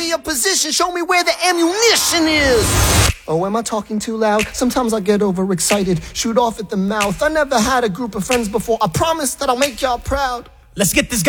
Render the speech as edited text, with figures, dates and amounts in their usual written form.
me a position, show me where the ammunition is. Oh, am I talking too loud? Sometimes I get overexcited, shoot off at the mouth. I never had a group of friends before. I promise that I'll make y'all proud. Let's get this guy